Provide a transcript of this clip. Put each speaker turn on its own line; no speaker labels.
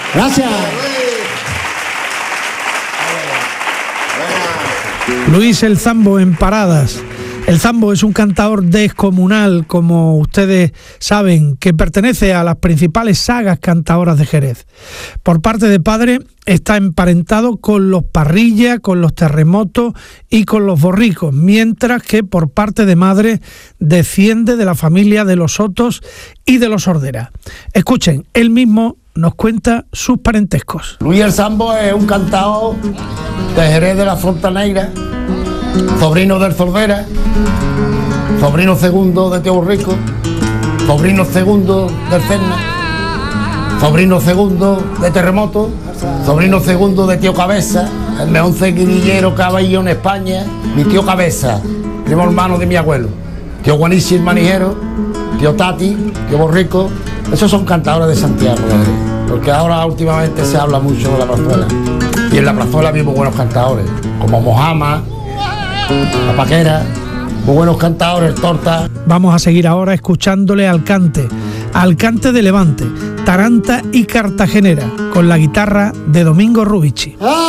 Gracias.
Luis el Zambo en Paradas. El Zambo es un cantador descomunal, como ustedes saben, que pertenece a las principales sagas cantadoras de Jerez. Por parte de padre está emparentado con los Parrilla, con los Terremotos y con los Borricos, mientras que por parte de madre desciende de la familia de los Sotos y de los Ordera. Escuchen, él mismo nos cuenta sus parentescos.
Luis el Zambo es un cantador de Jerez de la Fronteneira, sobrino del Sordera, sobrino segundo de Tío Borrico, sobrino segundo del Cerna, sobrino segundo de Terremoto, sobrino segundo de Tío Cabeza, el mejor seguidillero que ha habido en España, mi tío Cabeza, primo hermano de mi abuelo, tío Guanici el Manijero, tío Tati, tío Borrico. Esos son cantadores de Santiago, porque ahora últimamente se habla mucho de la plazuela, y en la plazuela vimos buenos cantadores, como Mojama, La Paquera, muy buenos cantadores, Torta.
Vamos a seguir ahora escuchándole al cante de Levante, Taranta y Cartagenera, con la guitarra de Domingo Rubici.